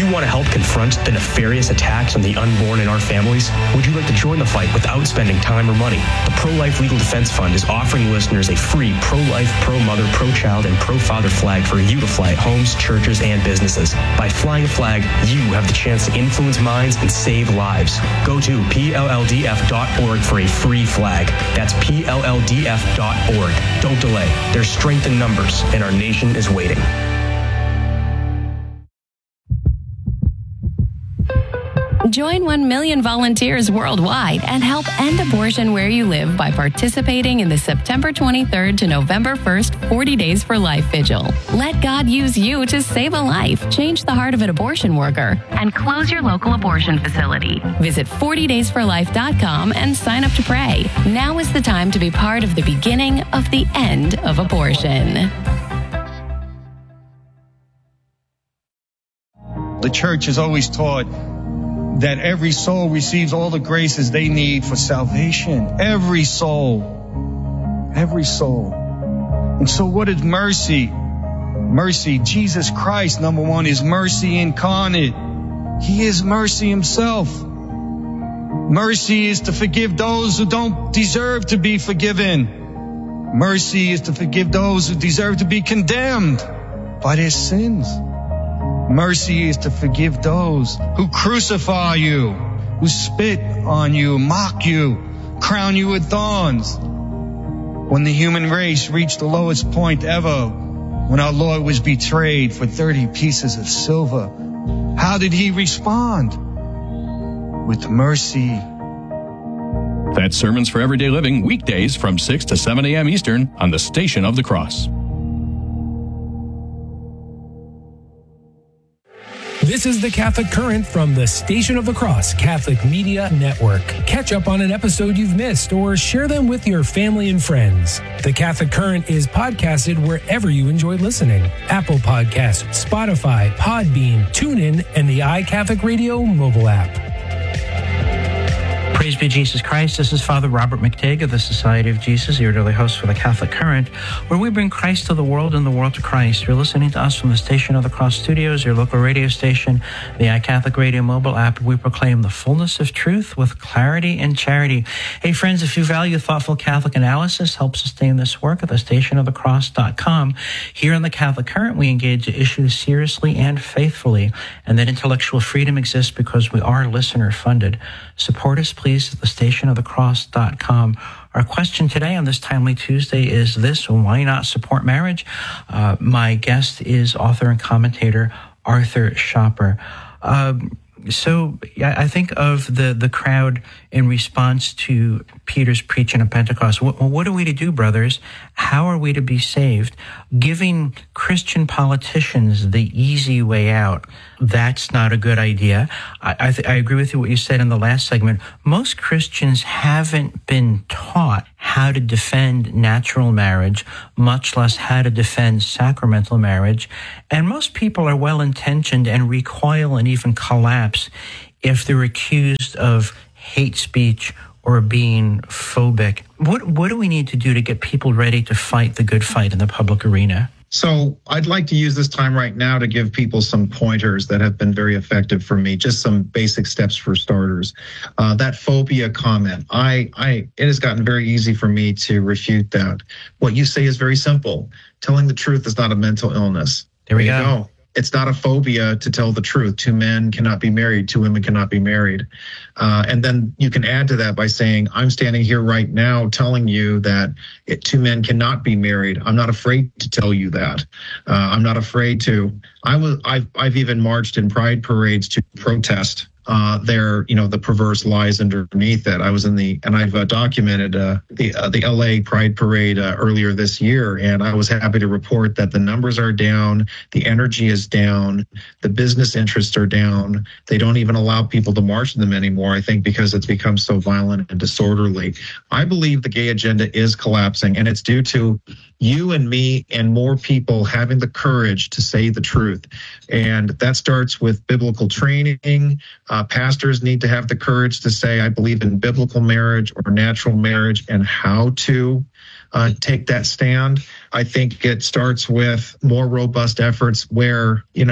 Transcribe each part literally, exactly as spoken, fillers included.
you want to help confront the nefarious attacks on the unborn in our families? Would you like to join the fight without spending time or money? The Pro-Life Legal Defense Fund is offering listeners a free pro-life, pro-mother, pro-child, and pro-father flag for you to fly at homes, churches, and businesses. By flying a flag, you have the chance to influence minds and save lives. Go to P L L D F dot org for a free flag. That's P L L D F dot org. Don't delay. There's strength in numbers, and our nation is waiting. Join one million volunteers worldwide and help end abortion where you live by participating in the September twenty-third to November first forty Days for Life Vigil. Let God use you to save a life, change the heart of an abortion worker, and close your local abortion facility. Visit forty days for life dot com and sign up to pray. Now is the time to be part of the beginning of the end of abortion. The church has always taught that every soul receives all the graces they need for salvation. Every soul. Every soul. And so what is mercy? Mercy, Jesus Christ, number one, is mercy incarnate. He is mercy himself. Mercy is to forgive those who don't deserve to be forgiven. Mercy is to forgive those who deserve to be condemned by their sins. Mercy is to forgive those who crucify you, who spit on you, mock you, crown you with thorns. When the human race reached the lowest point ever, when our Lord was betrayed for thirty pieces of silver, how did he respond? With mercy. That's Sermons for Everyday Living, weekdays from six to seven a.m. Eastern on the Station of the Cross. This is the Catholic Current from the Station of the Cross Catholic Media Network. Catch up on an episode you've missed or share them with your family and friends. The Catholic Current is podcasted wherever you enjoy listening. Apple Podcasts, Spotify, Podbean, TuneIn, and the iCatholic Radio mobile app. Praise be Jesus Christ. This is Father Robert McTague of the Society of Jesus, your daily host for the Catholic Current, where we bring Christ to the world and the world to Christ. You're listening to us from the Station of the Cross Studios, your local radio station, the iCatholic Radio mobile app. We proclaim the fullness of truth with clarity and charity. Hey, friends, if you value thoughtful Catholic analysis, help sustain this work at the station of the cross dot com. Here on the Catholic Current, we engage issues seriously and faithfully, and that intellectual freedom exists because we are listener-funded. Support us, please, at the station of the cross dot com. Our question today on this timely Tuesday is this: why not support marriage? Uh, my guest is author and commentator Arthur Schapper. Um, so I think of the, the crowd in response to Peter's preaching at Pentecost. What, what are we to do, brothers? How are we to be saved? Giving Christian politicians the easy way out, that's not a good idea. I, I, th- I agree with you what you said in the last segment. Most Christians haven't been taught how to defend natural marriage, much less how to defend sacramental marriage. And most people are well-intentioned and recoil and even collapse if they're accused of hate speech or being phobic. What what do we need to do to get people ready to fight the good fight in the public arena? So I'd like to use this time right now to give people some pointers that have been very effective for me, just some basic steps for starters. Uh, that phobia comment, I, I, it has gotten very easy for me to refute that. What you say is very simple. Telling the truth is not a mental illness. There we there go. You go. It's not a phobia to tell the truth. Two men cannot be married. Two women cannot be married. Uh, and then you can add to that by saying, I'm standing here right now telling you that it, two men cannot be married. I'm not afraid to tell you that. Uh, I'm not afraid to. I was. I've. I've even marched in pride parades to protest uh, their, you know, the perverse lies underneath it. I was in the, and I've uh, documented uh, the uh, the L A Pride Parade uh, earlier this year, and I was happy to report that the numbers are down, the energy is down, the business interests are down. They don't even allow people to march in them anymore, I think, because it's become so violent and disorderly. I believe the gay agenda is collapsing, and it's due to you and me and more people having the courage to say the truth. And that starts with biblical training. Uh, pastors need to have the courage to say, I believe in biblical marriage or natural marriage, and how to uh, take that stand. I think it starts with more robust efforts where, you know,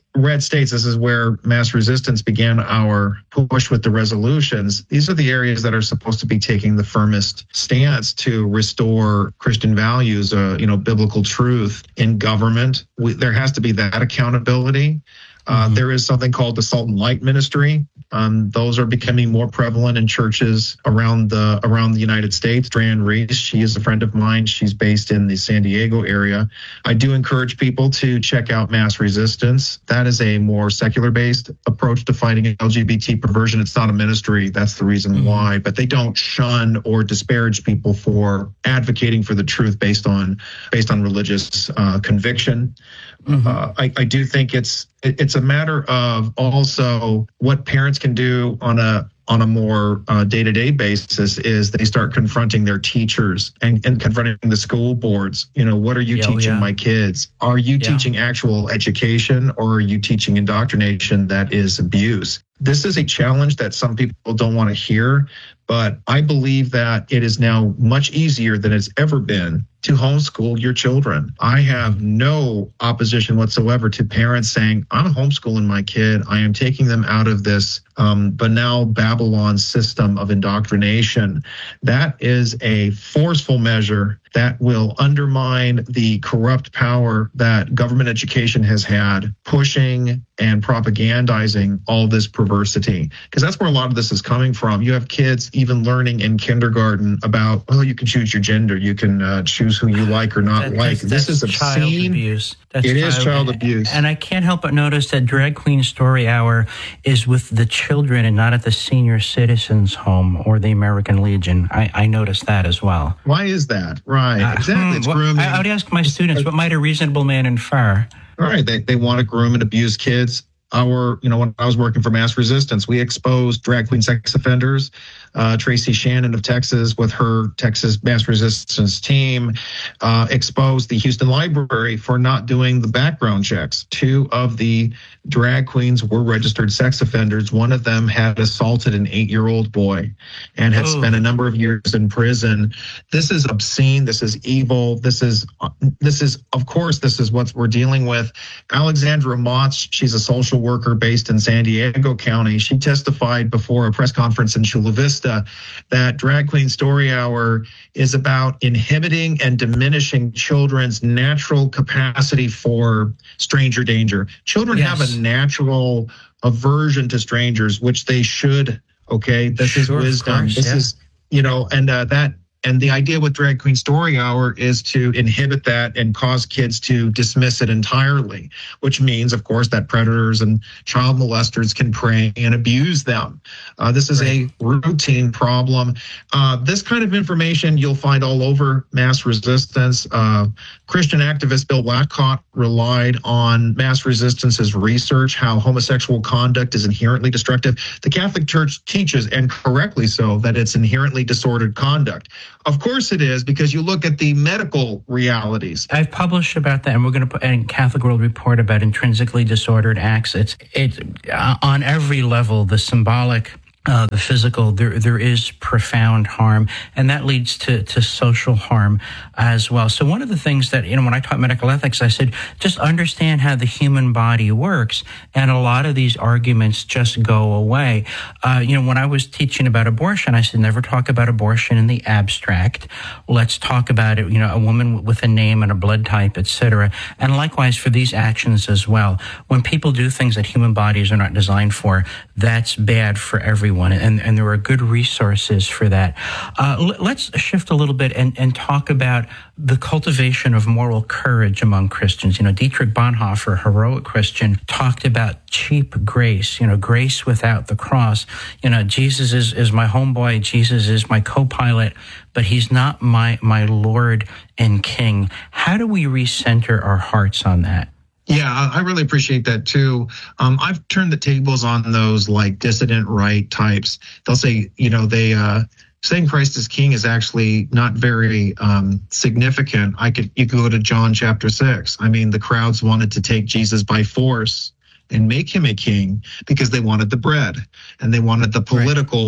red states, this is where Mass Resistance began our push with the resolutions. These are the areas that are supposed to be taking the firmest stance to restore Christian values, uh, you know, biblical truth in government. We, there has to be that accountability. Uh, mm-hmm. There is something called the Salt and Light Ministry. Um, those are becoming more prevalent in churches around the around the United States. Dran Reese, she is a friend of mine. She's based in the San Diego area. I do encourage people to check out Mass Resistance. That is a more secular-based approach to fighting L G B T perversion. It's not a ministry. That's the reason mm-hmm. why. But they don't shun or disparage people for advocating for the truth based on based on religious uh, conviction. Mm-hmm. Uh, I, I do think it's it, it's a matter of also what parents can do on a on a more uh, day-to-day basis is they start confronting their teachers and, and confronting the school boards. You know, what are you yeah, teaching yeah. my kids? Are you yeah. teaching actual education, or are you teaching indoctrination that is abuse? This is a challenge that some people don't want to hear, but I believe that it is now much easier than it's ever been to homeschool your children. I have no opposition whatsoever to parents saying, I'm homeschooling my kid. I am taking them out of this um, banal Babylon system of indoctrination. That is a forceful measure that will undermine the corrupt power that government education has had, pushing and propagandizing all this perversity. Because that's where a lot of this is coming from. You have kids even learning in kindergarten about, well, you can choose your gender, you can uh, choose who you like or not that, like. That's, this that's is obscene. Child abuse. That's it child, is child abuse. And I can't help but notice that Drag Queen Story Hour is with the children and not at the senior citizens home or the American Legion. I, I noticed that as well. Why is that? Right. Uh, exactly. Hmm, it's well, grooming. I, I would ask my students, what might a reasonable man infer? All right. They, they want to groom and abuse kids. Our, you know, when I was working for Mass Resistance, we exposed drag queen sex offenders. Uh, Tracy Shannon of Texas, with her Texas Mass Resistance team, uh, exposed the Houston Library for not doing the background checks. Two of the drag queens were registered sex offenders. One of them had assaulted an eight-year-old boy and had oh. spent a number of years in prison. This is obscene. This is evil. This is, this is, of course, this is what we're dealing with. Alexandra Motz, she's a social worker based in San Diego County. She testified before a press conference in Chula Vista that Drag Queen Story Hour is about inhibiting and diminishing children's natural capacity for stranger danger. Children yes. have a natural aversion to strangers, which they should. Okay, this sure, is wisdom. Course, this yeah. is, you know, and uh, that. And the idea with Drag Queen Story Hour is to inhibit that and cause kids to dismiss it entirely, which means, of course, that predators and child molesters can prey and abuse them. Uh, this is right. a routine problem. Uh, this kind of information you'll find all over Mass Resistance. Uh, Christian activist Bill Blackcott relied on Mass Resistance's research, how homosexual conduct is inherently destructive. The Catholic Church teaches, and correctly so, that it's inherently disordered conduct. Of course it is, because you look at the medical realities. I've published about that, and we're going to put in Catholic World Report about intrinsically disordered acts. It's it uh, on every level, the symbolic, Uh, the physical, there there is profound harm, and that leads to, to social harm as well. So one of the things that, you know, when I taught medical ethics, I said, just understand how the human body works, and a lot of these arguments just go away. Uh, you know, when I was teaching about abortion, I said, never talk about abortion in the abstract. Let's talk about it, you know, a woman with a name and a blood type, et cetera. And likewise for these actions as well. When people do things that human bodies are not designed for, that's bad for everyone. And, and there are good resources for that. Uh, l- let's shift a little bit and, and talk about the cultivation of moral courage among Christians. You know, Dietrich Bonhoeffer, heroic Christian, talked about cheap grace, you know, grace without the cross. You know, Jesus is, is my homeboy, Jesus is my co-pilot, but he's not my, my Lord and King. How do we recenter our hearts on that? Yeah, I really appreciate that too. Um, I've turned the tables on those like dissident right types. They'll say, you know, they uh, saying Christ is king is actually not very um, significant. I could you could go to John chapter six. I mean, the crowds wanted to take Jesus by force and make him a king because they wanted the bread and they wanted the political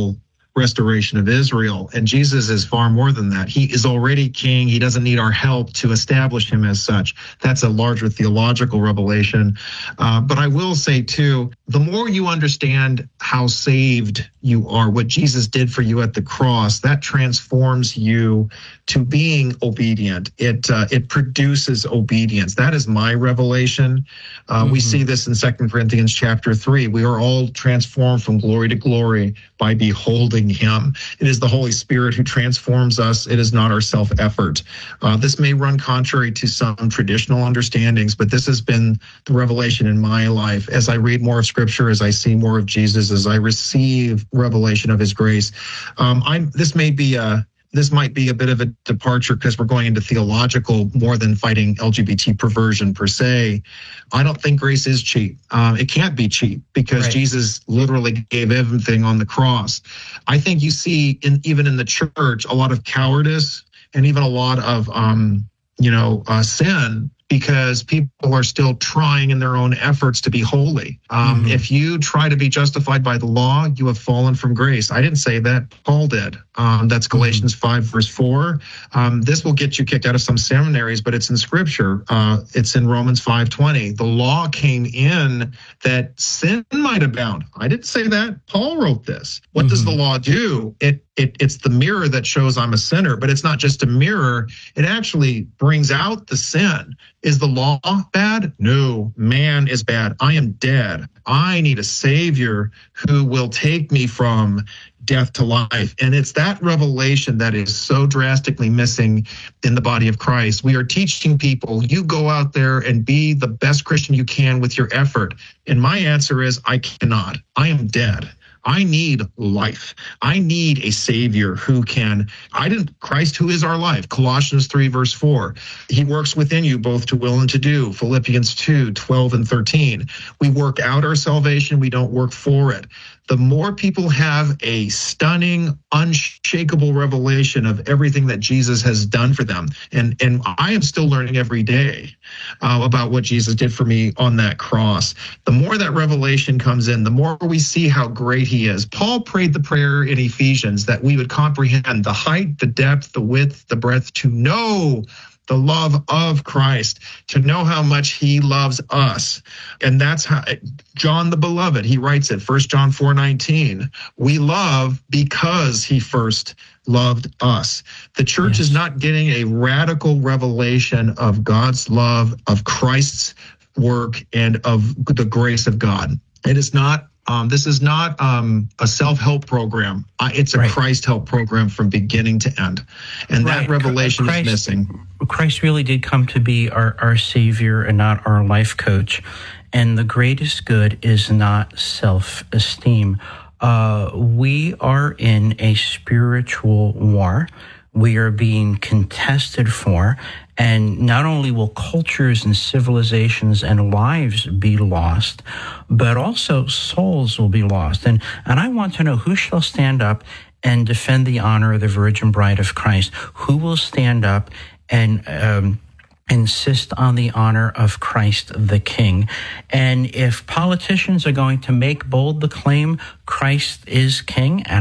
restoration of Israel. And Jesus is far more than that. He is already king. He doesn't need our help to establish him as such. That's a larger theological revelation. Uh, but I will say, too, the more you understand how saved you are, what Jesus did for you at the cross, that transforms you to being obedient. It uh, it produces obedience. That is my revelation. Uh, mm-hmm. We see this in Second Corinthians chapter three. We are all transformed from glory to glory by beholding him. It is the Holy Spirit who transforms us. It is not our self-effort. Uh, this may run contrary to some traditional understandings, but this has been the revelation in my life. As I read more of Scripture, as I see more of Jesus, as I receive revelation of his grace, um, I'm. This may be a This might be a bit of a departure because we're going into theological more than fighting L G B T perversion per se. I don't think grace is cheap. Uh, it can't be cheap because right. Jesus literally gave everything on the cross. I think you see, in even in the church, a lot of cowardice and even a lot of, um, you know, uh, sin, because people are still trying in their own efforts to be holy. Um, mm-hmm. If you try to be justified by the law, you have fallen from grace. I didn't say that. Paul did. Um, that's Galatians mm-hmm. five, verse four. Um, this will get you kicked out of some seminaries, but it's in Scripture. Uh, it's in Romans five twenty. The law came in that sin might abound. I didn't say that. Paul wrote this. What mm-hmm. does the law do? It It, it's the mirror that shows I'm a sinner, but it's not just a mirror. It actually brings out the sin. Is the law bad? No, man is bad. I am dead. I need a Savior who will take me from death to life. And it's that revelation that is so drastically missing in the body of Christ. We are teaching people, you go out there and be the best Christian you can with your effort. And my answer is, I cannot. I am dead. I need life. I need a Savior who can, I didn't, Christ who is our life. Colossians three, verse four. He works within you both to will and to do. Philippians two, twelve and thirteen. We work out our salvation. We don't work for it. The more people have a stunning, unshakable revelation of everything that Jesus has done for them, and, and I am still learning every day uh, about what Jesus did for me on that cross. The more that revelation comes in, the more we see how great he is. Paul prayed the prayer in Ephesians that we would comprehend the height, the depth, the width, the breadth, to know the love of Christ, to know how much he loves us. And that's how John the Beloved, he writes it, First John four nineteen. We love because he first loved us. The church yes. is not getting a radical revelation of God's love, of Christ's work, and of the grace of God. It is not Um, this is not um, a self-help program. Uh, it's a right. Christ help program from beginning to end. And right. that revelation Christ, is missing. Christ really did come to be our, our Savior and not our life coach. And the greatest good is not self-esteem. Uh, we are in a spiritual war. We are being contested for, and not only will cultures and civilizations and lives be lost, but also souls will be lost. And and I want to know, who shall stand up and defend the honor of the Virgin Bride of Christ? Who will stand up and um, insist on the honor of Christ the King? And if politicians are going to make bold the claim Christ is King, and